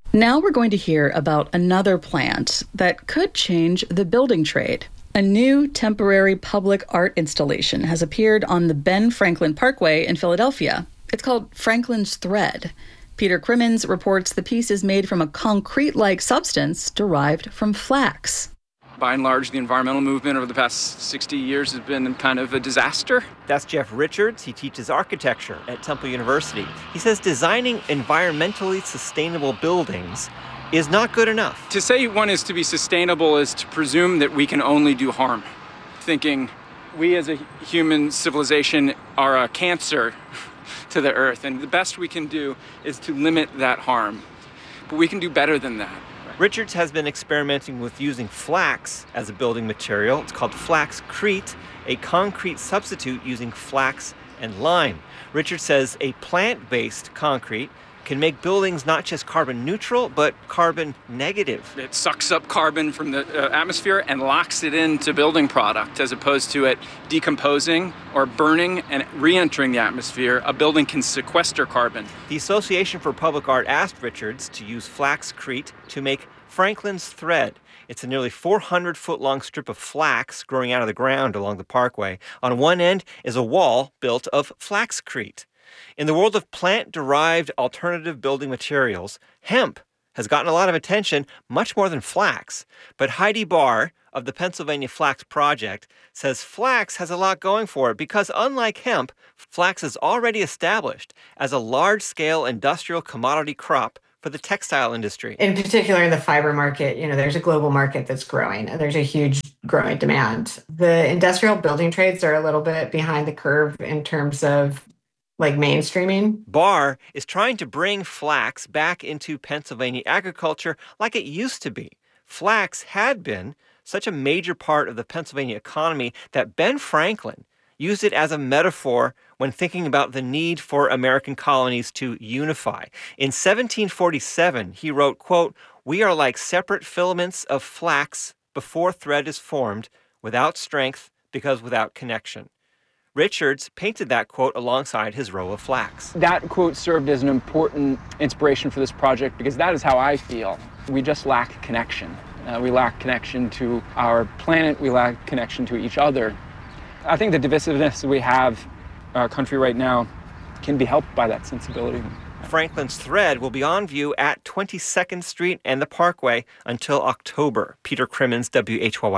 Now we're going to hear about another plant that could change the building trade. A new temporary public art installation has appeared on the Ben Franklin Parkway in Philadelphia. It's called Franklin's Thread. Peter Crimmins reports the piece is made from a concrete-like substance derived from flax. By and large, the environmental movement over the past 60 years has been kind of a disaster. That's Jeff Richards. He teaches architecture at Temple University. He says designing environmentally sustainable buildings is not good enough. To say one is to be sustainable is to presume that we can only do harm. Thinking we as a human civilization are a cancer to the earth, and the best we can do is to limit that harm. But we can do better than that. Richards has been experimenting with using flax as a building material. It's called Flaxcrete, a concrete substitute using flax and lime. Richards says a plant-based concrete can make buildings not just carbon neutral, but carbon negative. It sucks up carbon from the atmosphere and locks it into building product, as opposed to it decomposing or burning and re-entering the atmosphere. A building can sequester carbon. The Association for Public Art asked Richards to use Flaxcrete to make Franklin's Thread. It's a nearly 400-foot-long strip of flax growing out of the ground along the parkway. On one end is a wall built of Flaxcrete. In the world of plant-derived alternative building materials, hemp has gotten a lot of attention, much more than flax. But Heidi Barr of the Pennsylvania Flax Project says flax has a lot going for it because, unlike hemp, flax is already established as a large-scale industrial commodity crop for the textile industry. In particular, in the fiber market, there's a global market that's growing. There's a huge growing demand. The industrial building trades are a little bit behind the curve in terms of mainstreaming. Barr is trying to bring flax back into Pennsylvania agriculture like it used to be. Flax had been such a major part of the Pennsylvania economy that Ben Franklin used it as a metaphor when thinking about the need for American colonies to unify. In 1747, he wrote, quote, "We are like separate filaments of flax before thread is formed, without strength, because without connection." Richards painted that quote alongside his row of flax. That quote served as an important inspiration for this project because that is how I feel. We just lack connection. We lack connection to our planet. We lack connection to each other. I think the divisiveness we have in our country right now can be helped by that sensibility. Franklin's Thread will be on view at 22nd Street and the Parkway until October. Peter Crimmins, WHYY